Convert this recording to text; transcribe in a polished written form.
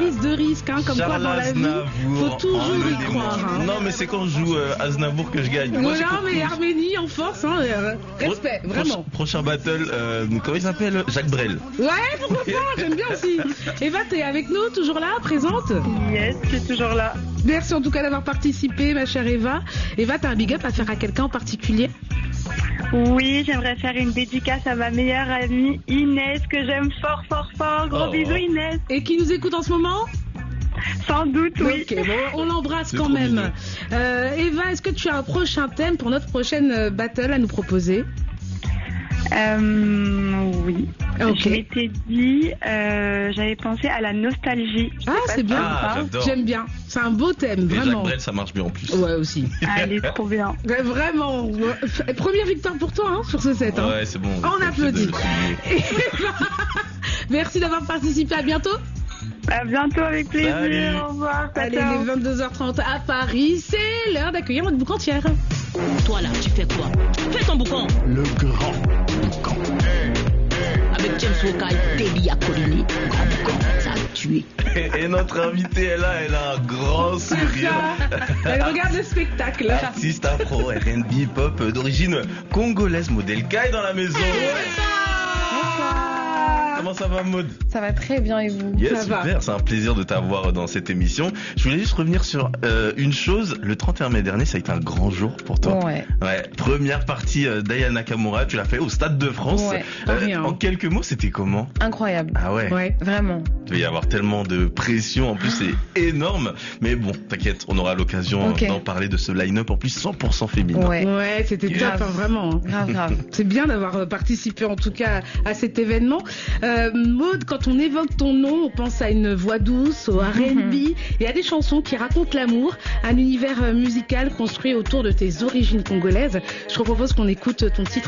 prise de risque, hein, comme quoi dans la vie, faut toujours y croire. Hein. Non, mais c'est quand je joue Aznavour que je gagne. Non, mais Arménie en force, hein, respect, vraiment. Prochain battle, comment il s'appelle? Jacques Brel. Ouais, pourquoi pas, j'aime bien aussi. Eva, t'es avec nous, toujours là, présente? Yes, je suis toujours là. Merci en tout cas d'avoir participé, ma chère Eva. Eva, t'as un big up à faire à quelqu'un en particulier? Oui, j'aimerais faire une dédicace à ma meilleure amie Inès, que j'aime fort, fort, fort. Gros bisous Inès. Et qui nous écoute en ce moment? Sans doute, oui. Ok, bon, on l'embrasse quand même. Eva, est-ce que tu as un prochain thème pour notre prochaine battle à nous proposer? Oui. Okay. Je m'étais dit, j'avais pensé à la nostalgie. Ah, c'est bien. J'aime bien. C'est un beau thème, et vraiment. Jacques Brel, ça marche bien en plus. Ouais, aussi. Allez, trop bien. Vraiment. Première victoire pour toi, hein, sur ce set. Hein. Ouais, c'est bon. On applaudit. Merci d'avoir participé. À bientôt. À bientôt, avec plaisir. Salut. Au revoir. Allez, il est 22h30 à Paris. C'est l'heure d'accueillir notre boucantière. Toi là, tu fais quoi? Fais ton boucan. Le grand boucan. Avec James Wokai, Debbie Akolini, grand boucan, ça a tué. Et notre invitée est là, elle a un grand sourire. Elle regarde le spectacle. Artiste afro, R&B, pop d'origine congolaise, modèle Kai dans la maison. Comment ça va, Maud? Ça va très bien, et vous? Yes, ça super, va. c'est un plaisir de t'avoir dans cette émission. Je voulais juste revenir sur une chose. Le 31 mai dernier, ça a été un grand jour pour toi. Ouais. Première partie d'Aya Nakamura, tu l'as fait au Stade de France. Ouais, en quelques mots, c'était comment? Incroyable. Ah ouais. Vraiment. Il devait y avoir tellement de pression, en plus c'est énorme. Mais bon, t'inquiète, on aura l'occasion d'en parler de ce line-up en plus 100% féminin. Ouais, c'était top, hein, vraiment. Grave. C'est bien d'avoir participé en tout cas à cet événement. Maud, quand on évoque ton nom, on pense à une voix douce, au R&B et à des chansons qui racontent l'amour, un univers musical construit autour de tes origines congolaises. Je te propose qu'on écoute ton titre